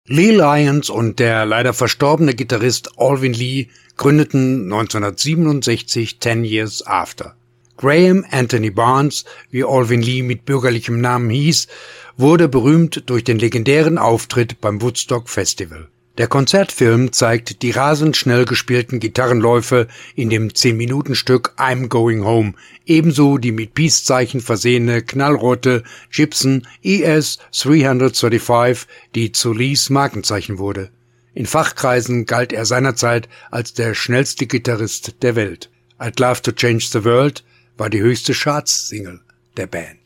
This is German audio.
Lee Lyons und der leider verstorbene Gitarrist Alvin Lee gründeten 1967 10 Years After. Graham Anthony Barnes, wie Alvin Lee mit bürgerlichem Namen hieß, wurde berühmt durch den legendären Auftritt beim Woodstock Festival. Der Konzertfilm zeigt die rasend schnell gespielten Gitarrenläufe in dem 10-Minuten-Stück I'm Going Home, ebenso die mit Peace-Zeichen versehene knallrote Gibson ES 335, die zu Lees Markenzeichen wurde. In Fachkreisen galt er seinerzeit als der schnellste Gitarrist der Welt. I'd Love to Change the World war die höchste Charts-Single der Band.